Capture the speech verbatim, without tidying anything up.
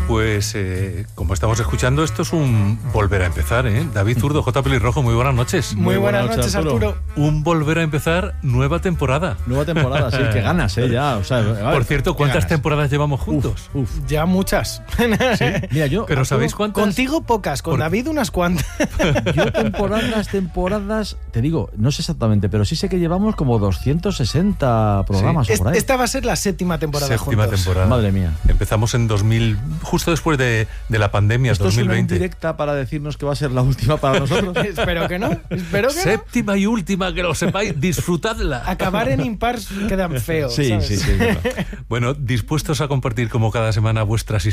Pues eh, como estamos escuchando, esto es un volver a empezar, ¿eh? David Zurdo, J. Pelirrojo, muy buenas noches. Muy, muy buenas, buenas noches, Arturo. Arturo. Un volver a empezar, nueva temporada. Nueva temporada, sí, que ganas, ¿eh? Ya, o sea, ver, por cierto, ¿cuántas temporadas llevamos juntos? Uf, uf. Ya muchas. ¿Sí? Mira, yo... ¿Pero Arturo, sabéis cuántas? Contigo pocas, con por... David unas cuantas. Yo temporadas, temporadas, te digo, no sé exactamente, pero sí sé que llevamos como doscientos sesenta programas. Sí. O por ahí. Esta va a ser la séptima temporada Séptima juntos. temporada. Madre mía. Empezamos en dos mil, justo después de, de la pandemia, ¿Esto dos mil veinte. ¿Esto es una indirecta para decirnos que va a ser la última para nosotros? Espero que no. Espero que Séptima no. y última, que lo sepáis, disfrutadla. Acabar en impar quedan feos. Sí, ¿sabes? sí, sí. Bueno, dispuestos a compartir como cada semana vuestras historias